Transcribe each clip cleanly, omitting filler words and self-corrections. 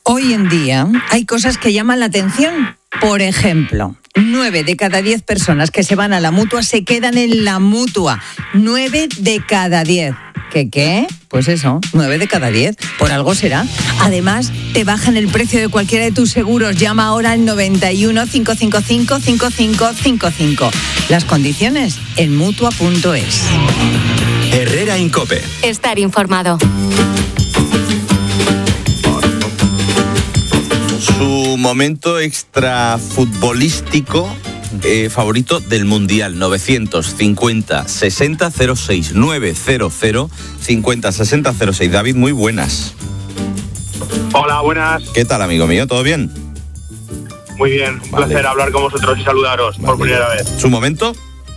Hoy en día hay cosas que llaman la atención. Por ejemplo, 9 de cada 10 personas que se van a la Mutua se quedan en la Mutua. 9 de cada 10. ¿Qué? Pues eso, 9 de cada 10. Por algo será. Además, te bajan el precio de cualquiera de tus seguros. Llama ahora al 91 555 5555. Las condiciones en Mutua.es. Herrera Incope. Estar informado. Su momento extrafutbolístico favorito del Mundial, 950-60-06, 900-50-60-06. David, muy buenas. Hola, buenas. ¿Qué tal, amigo mío? ¿Todo bien? Muy bien, un placer hablar con vosotros y saludaros por primera vez. ¿Su momento?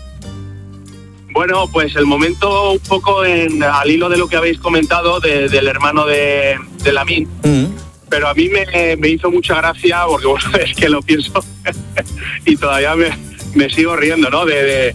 Bueno, pues el momento un poco al hilo de lo que habéis comentado del hermano de Lamine. Pero a mí me hizo mucha gracia, porque vos sabés que lo pienso y todavía me sigo riendo, ¿no? De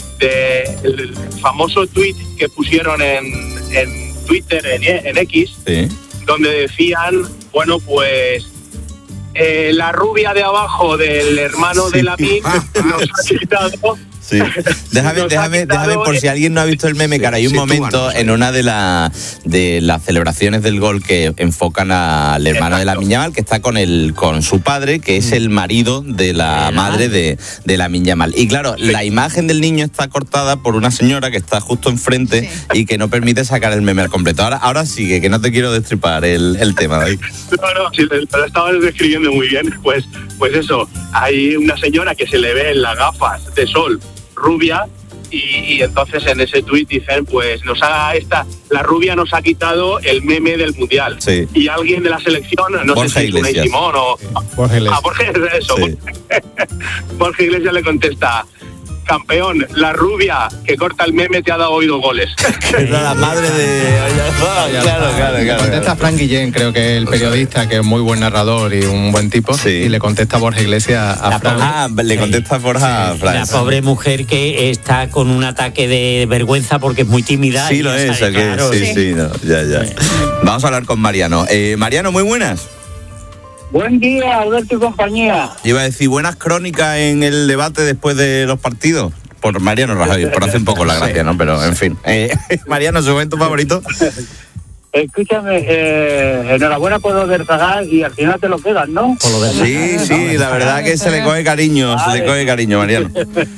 el famoso tuit que pusieron en Twitter, en X, sí, donde decían, bueno, pues la rubia de abajo del hermano de Lamine nos ha quitado... Sí. Déjame por si alguien no ha visto el meme, que ahora hay un momento en una de las celebraciones del gol que enfocan al hermano de Lamine Yamal, que está con su padre, que es el marido de la madre de Lamine Yamal. Y claro, la imagen del niño está cortada por una señora que está justo enfrente y que no permite sacar el meme al completo. Ahora sigue, que no te quiero destripar el tema, David. No, sí, lo estabas describiendo muy bien. Pues eso, hay una señora que se le ve en las gafas de sol rubia y entonces en ese tuit dicen, pues la rubia nos ha quitado el meme del Mundial. Sí. Y alguien de la selección, no Borja sé si es Unai Simón o... Borja Iglesias. Borja Iglesias, eso. Sí. Borja Iglesias le contesta: campeón, la rubia que corta el meme te ha dado oído goles. Es la madre de... Claro. Le contesta Frank Guillén, creo que es el periodista, que es muy buen narrador y un buen tipo, sí. Y le contesta Borja Iglesias a Frank. Le contesta Borja a Frank. La pobre mujer que está con un ataque de vergüenza porque es muy tímida. Sí, lo es, claro, sí, no, ya. Vamos a hablar con Mariano. Mariano, muy buenas. Buen día, Alberto y compañía. Iba a decir, buenas crónicas en el debate después de los partidos. Por Mariano Rajoy, por hacer un poco la gracia, ¿no? Pero, en fin. Mariano, ¿su momento favorito? Escúchame, enhorabuena por lo del Zagal y al final te lo quedas, ¿no? Sí, la verdad que se le coge cariño, Mariano.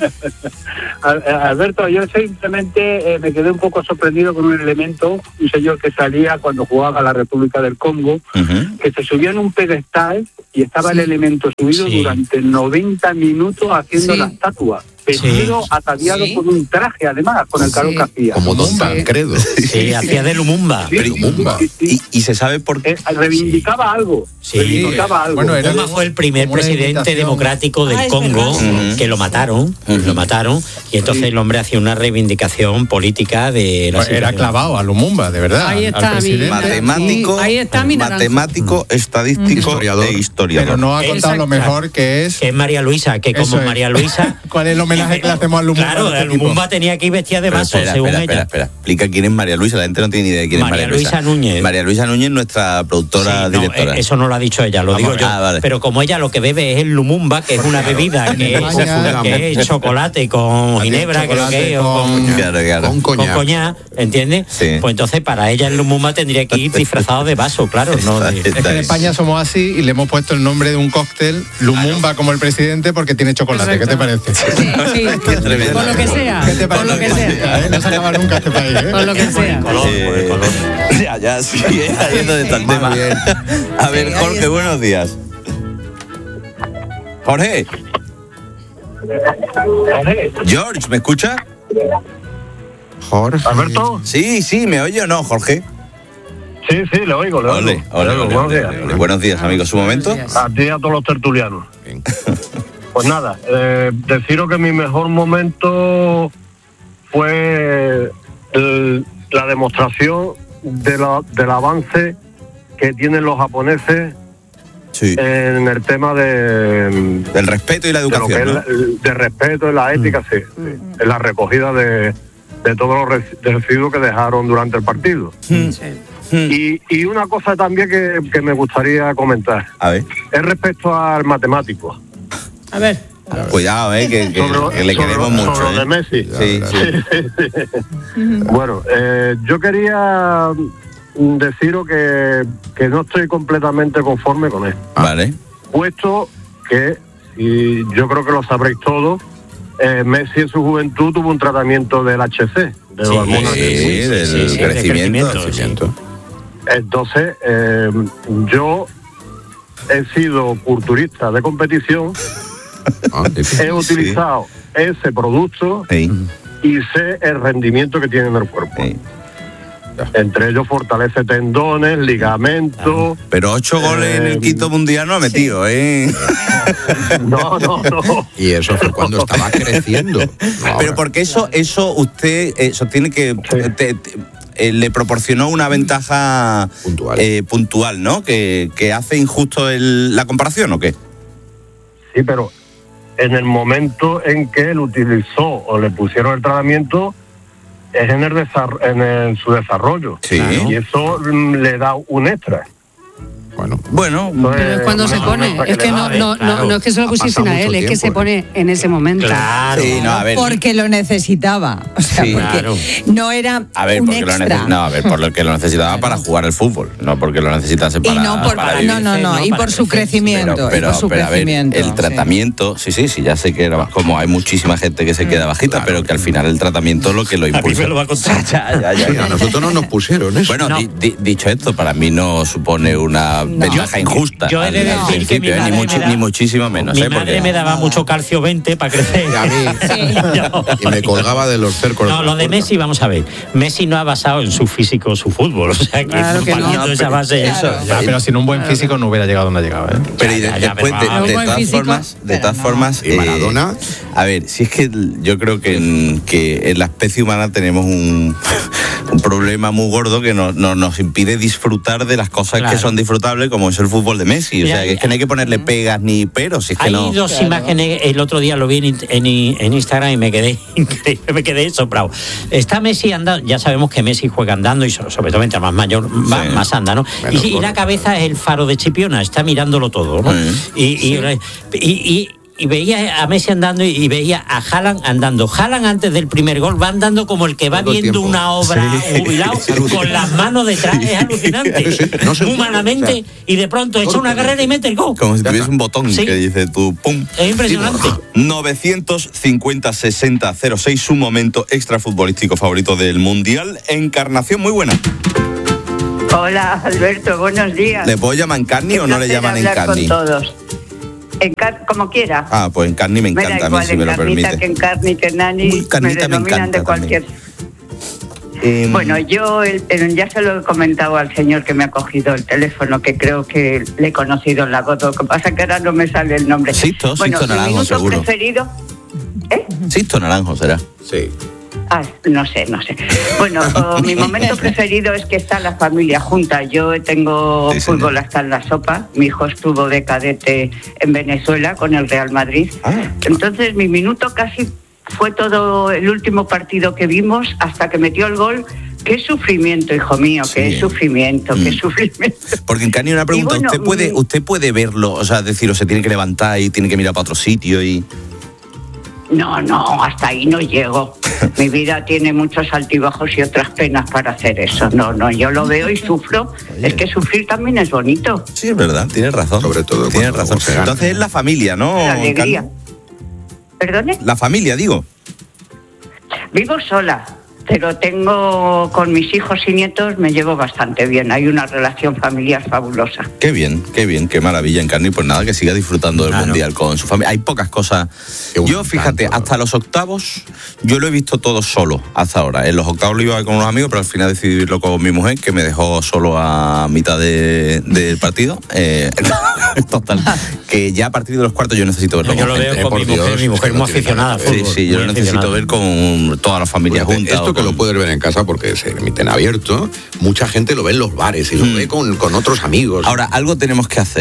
Alberto, yo simplemente me quedé un poco sorprendido con un elemento, un señor que salía cuando jugaba la República del Congo, que se subió en un pedestal y estaba el elemento subido durante 90 minutos haciendo la estatua. Vestido, ataviado con un traje, además, con el calor que hacía. Como Don Tancredo. Sí, hacía de Lumumba. ¿Y se sabe por qué? Reivindicaba algo. Reivindicaba algo. Bueno, Lumumba fue el primer presidente democrático del Congo, que lo mataron, y entonces el hombre hacía una reivindicación política de la situación. Era clavado a Lumumba, de verdad. Ahí está, matemático, estadístico e historiador. Pero no ha contado lo mejor que es María Luisa, que como María Luisa... ¿Cuál es el homenaje que le hacemos a Lumumba? Claro, a Lumumba tenía que ir vestida de vaso, según ella. Espera. Explica quién es María Luisa. La gente no tiene ni idea de quién es María Luisa. Núñez. María Luisa Núñez, nuestra productora directora. Eso no lo ha dicho ella, lo digo yo. Vale. Pero como ella lo que bebe es el Lumumba, que es una bebida que es chocolate con ginebra, creo que, o con coñac, ¿entiendes? Sí. Pues entonces para ella el Lumumba tendría que ir disfrazado de vaso, claro. Es que en España somos así y le hemos puesto el nombre de un cóctel, Lumumba, como el presidente, porque tiene chocolate. ¿Qué te parece? Sí. Por lo que sea. ¿Qué te parece? Por lo que sea. No se acaba nunca este país, Por lo que sea. Por el color. Ya, sí, yendo de tal tema. A ver, Jorge, buenos días. Jorge. George, ¿me escucha? Jorge. ¿Alberto? Sí, ¿me oye o no, Jorge? Sí, le oigo. Ole. Buenos días, amigos. ¿Su momento? A ti y a todos los tertulianos. Pues nada, deciros que mi mejor momento fue la demostración del avance que tienen los japoneses en el tema del respeto y la educación, de respeto y la ética, en la recogida de todos los residuos que dejaron durante el partido. Y una cosa también que me gustaría comentar. A ver. Es respecto al matemático. A ver. Cuidado, que le queremos mucho. Sobre lo de Messi. Sí. Bueno, yo quería deciros que no estoy completamente conforme con él. Vale. Puesto que, y yo creo que lo sabréis todos, Messi en su juventud tuvo un tratamiento del HC, del hormona del crecimiento. Entonces, yo he sido culturista de competición, he utilizado ese producto y sé el rendimiento que tiene en el cuerpo. Entre ellos fortalece tendones, ligamentos. Pero 8 goles en el quinto mundial no ha metido, No. Y eso fue cuando estaba creciendo. Pero porque eso usted sostiene que le proporcionó una ventaja puntual, ¿no? Que hace injusto la comparación, ¿o qué? Sí, pero en el momento en que él utilizó o le pusieron el tratamiento, es en su desarrollo. Sí. Y eso le da un extra. Bueno. Pero es cuando se pone. Es que no es que se lo pusiesen a él, es que se pone en ese momento. Claro. Sí, no, a ver. Porque lo necesitaba. O sea, porque no era un extra. Por lo que lo necesitaba para jugar el fútbol, no porque lo necesitase para. Y por su crecimiento. Pero a ver, el tratamiento, sí, ya sé que era como hay muchísima gente que se queda bajita, pero que al final el tratamiento es lo que lo impulsa. A mí me lo va a contar. Ya. A nosotros no nos pusieron eso. Bueno, dicho esto, para mí no supone una ventaja injusta. Yo he de decir que mi madre ni muchísimo menos. Mi madre me daba mucho calcio 20 para crecer. A mí. Y me colgaba de los cercos. No, lo de Messi, vamos a ver. Messi no ha basado en su físico su fútbol. O sea, que partiendo de esa base. Pero sin un buen físico no hubiera llegado donde ha llegado. Pero y después, de todas formas. ¿Y Maradona? A ver, si es que yo creo que en la especie humana tenemos un problema muy gordo que nos impide disfrutar de las cosas que son disfrutables, como es el fútbol de Messi. O sea, que es que no hay que ponerle pegas ni peros. Si es que hay dos imágenes, el otro día lo vi en Instagram y me quedé sobrado. Está Messi andando, ya sabemos que Messi juega andando y sobre todo mientras más mayor, más anda, ¿no? Y la cabeza es el faro de Chipiona, está mirándolo todo, ¿no? Y veía a Messi andando y veía a Haaland andando. Haaland antes del primer gol va andando como el que va viendo una obra jubilado con las manos detrás. Es alucinante. Muy malamente y de pronto echa una carrera y mete el gol. Como si tuviese un botón que dice tú, ¡pum! Es impresionante. 950-60-06, su momento extrafutbolístico favorito del Mundial. Encarnación, muy buena. Hola, Alberto, buenos días. ¿Le puedo llamar Encarni o no le llaman Encarni? Con todos. Como quiera. Pues Encarni me encanta a mí, si me lo permite. Que Encarni, que Nani, me denominan de cualquier. Bueno, yo ya se lo he comentado al señor que me ha cogido el teléfono, que creo que le he conocido en la voz. Lo que pasa es que ahora no me sale el nombre. Sisto Naranjo, seguro. Preferido. Sisto Naranjo será. Sí. No sé. Bueno, mi momento preferido es que está la familia junta. Yo tengo fútbol hasta en la sopa. Mi hijo estuvo de cadete en Venezuela con el Real Madrid. Entonces mi minuto casi fue todo el último partido que vimos hasta que metió el gol. Qué sufrimiento, hijo mío, qué sufrimiento. Porque en Cani una pregunta, bueno, ¿usted puede verlo? O sea, decir, o se tiene que levantar y tiene que mirar para otro sitio y... No, hasta ahí no llego. Mi vida tiene muchos altibajos y otras penas para hacer eso. No, yo lo veo y sufro. Es que sufrir también es bonito. Sí, es verdad, tienes razón. Sobre todo tienes razón. Entonces es la familia, ¿no? La alegría. ¿Perdone? La familia, digo. Vivo sola, pero tengo con mis hijos y nietos, me llevo bastante bien. Hay una relación familiar fabulosa. Qué bien, qué maravilla, Encarni. Pues nada, que siga disfrutando del Mundial con su familia. Hay pocas cosas. Yo, fíjate, hasta los octavos, yo lo he visto todo solo hasta ahora. En los octavos lo iba con unos amigos, pero al final decidí irlo con mi mujer, que me dejó solo a mitad del partido. Total. Que ya a partir de los cuartos yo necesito verlo. Yo lo veo con mi mujer muy aficionada al fútbol. Sí, yo lo necesito ver con toda la familia junta. Esto que lo puedes ver en casa porque se emiten abierto, mucha gente lo ve en los bares y lo ve con otros amigos. Ahora, algo tenemos que hacer.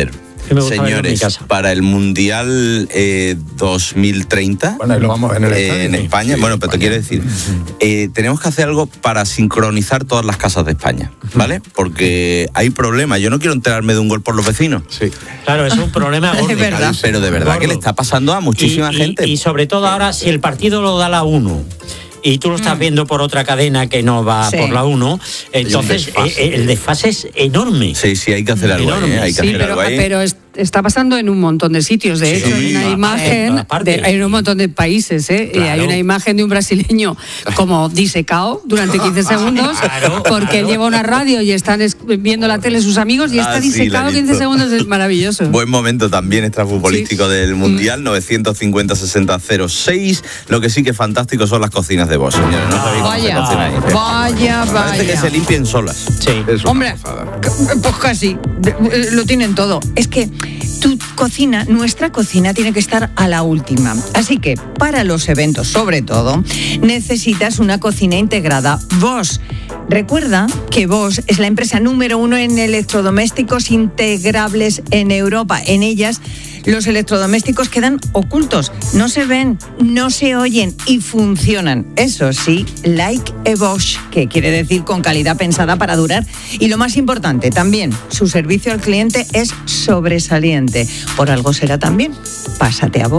Señores, para el Mundial 2030, bueno, lo vamos en el en España, sí, bueno, pero te quiero decir, tenemos que hacer algo para sincronizar todas las casas de España, ¿vale? Porque hay problemas. Yo no quiero enterarme de un gol por los vecinos. Sí. Claro, es un problema gordo. Es verdad. Pero de verdad que le está pasando a muchísima gente. Y sobre todo ahora, si el partido lo da la 1 y tú lo estás viendo por otra cadena que no va por la 1, entonces el desfase es enorme. Sí, hay que hacer algo ahí. Hay que hacer algo ahí. Pero está pasando en un montón de sitios. De hecho, hay una imagen, hay un montón de países, claro. Hay una imagen de un brasileño como disecado durante 15 segundos, porque él lleva una radio y están viendo la tele sus amigos y está disecado 15 segundos, es maravilloso. Buen momento también extrafutbolístico del Mundial, 950-50-66. Lo que sí que es fantástico son las cocinas de Bosch, señores. No sabéis cómo se cocina ahí. Vaya. Parece que se limpien solas. Sí. Hombre, pues casi. Lo tienen todo. Es que nuestra cocina tiene que estar a la última. Así que para los eventos, sobre todo, necesitas una cocina integrada Bosch. Recuerda que Bosch es la empresa número 1 en electrodomésticos integrables en Europa. En ellas, los electrodomésticos quedan ocultos, no se ven, no se oyen y funcionan. Eso sí, like a Bosch, que quiere decir con calidad pensada para durar. Y lo más importante, también, su servicio al cliente es sobresaliente. Por algo será también. Pásate a Bosch.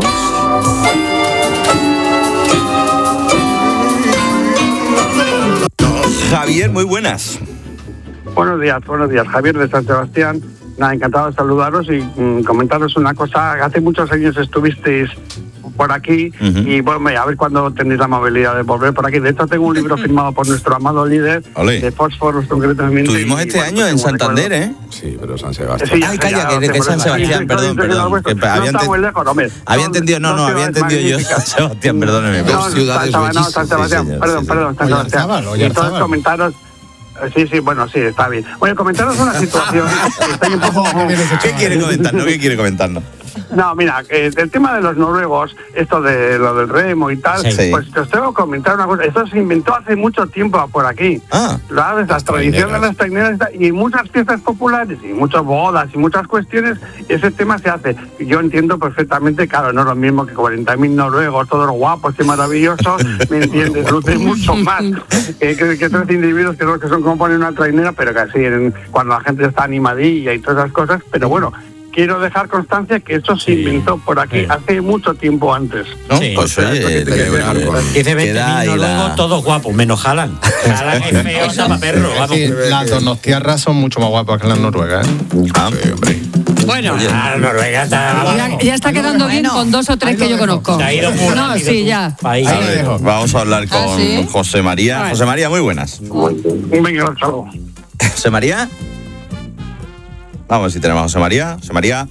Javier, muy buenas. Buenos días, Javier de San Sebastián. Nada, encantado de saludaros y comentaros una cosa. Hace muchos años estuvisteis por aquí y bueno, a ver cuándo tenéis la amabilidad de volver por aquí. De hecho, tengo un libro firmado por nuestro amado líder de Fósforos, concretamente. Tuvimos este año en Santander, ¿eh? Sí, pero San Sebastián. Ay, calla, que es San Sebastián, perdón. Había entendido, había entendido yo San Sebastián, perdóneme. Dos ciudades bellísimas. San Sebastián, perdón, San Sebastián. Y entonces comentaros... Sí, está bien. Bueno, comentaros una situación. ¿Qué quiere comentarnos? No, mira, el tema de los noruegos, esto de lo del remo y tal, pues os tengo que comentar una cosa. Esto se inventó hace mucho tiempo por aquí. Las tradiciones de las traineras y muchas fiestas populares y muchas bodas y muchas cuestiones, ese tema se hace. Yo entiendo perfectamente, claro, no es lo mismo que 40.000 noruegos, todos guapos y maravillosos, ¿me entiendes? Luce mucho más que 13 individuos que son como poner una trainera, pero que así, cuando la gente está animadilla y todas esas cosas, pero bueno, quiero dejar constancia que esto se inventó por aquí hace mucho tiempo antes. ¿No? Sí. Pues oye, dice 20.000 noruegos, todos guapos, menos Haaland. Haaland es feo, para perro. Las donostiarras son mucho más guapas que las noruegas, ¿eh? Sí, hombre. Bueno, Noruega está... Ya está quedando bien con 2 o 3 que yo conozco. Ya. Vamos a hablar con José María. José María, muy buenas. Venga, chao. José María. Vamos a ver si tenemos a José María. José María.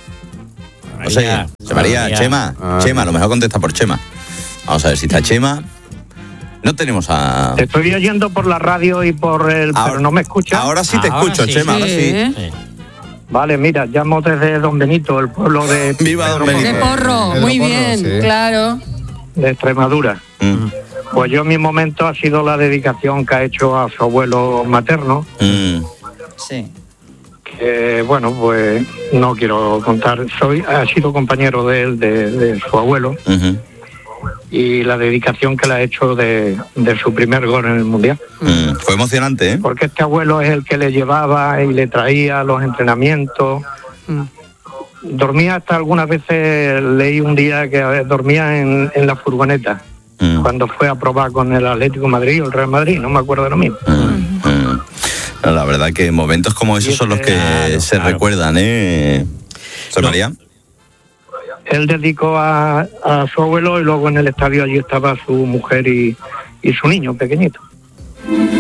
José María, Chema. Chema, a lo mejor contesta por Chema. Vamos a ver si está Chema. No tenemos a... Te estoy oyendo por la radio y por el... pero no me escuchas. Ahora sí te escucho, Chema, ahora sí. Vale, mira, llamo desde Don Benito, el pueblo de... ¡Viva Don Benito! De Porro, muy bien, claro. De Extremadura. Pues yo en mi momento ha sido la dedicación que ha hecho a su abuelo materno. Sí. Que, bueno, pues no quiero contar. Ha sido compañero de él, de su abuelo. Y la dedicación que le ha hecho de su primer gol en el Mundial. Fue emocionante, ¿eh? Porque este abuelo es el que le llevaba y le traía los entrenamientos. Dormía hasta algunas veces, leí un día que dormía en la furgoneta. Cuando fue a probar con el Atlético de Madrid o el Real Madrid, no me acuerdo lo mismo. No, la verdad que momentos como esos son los que se recuerdan, ¿eh? ¿José María? Él dedicó a su abuelo y luego en el estadio allí estaba su mujer y su niño pequeñito.